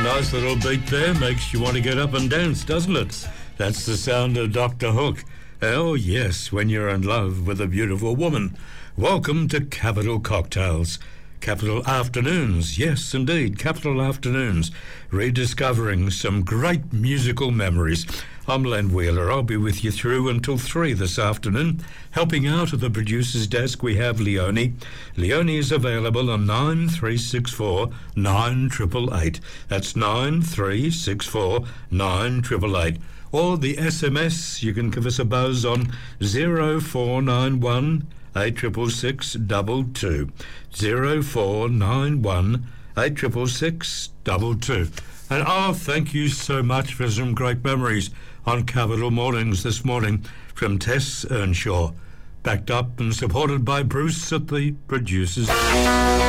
Nice little beat there. Makes you want to get up and dance, doesn't it? That's the sound of Dr. Hook. Oh, yes, when you're in love with a beautiful woman. Welcome to Capital Cocktails. Capital Afternoons. Yes, indeed, Capital Afternoons. Rediscovering some great musical memories. I'm Len Wheeler. I'll be with you through until 3 this afternoon. Helping out at the producer's desk, we have Leonie. Leonie is available on 9364 9888. That's 9364 9888. Or the SMS, you can give us a buzz on 0491 866 22. 0491 866 22. And thank you so much for some great memories on Capital Mornings this morning from Tess Earnshaw. Backed up and supported by Bruce at the producers.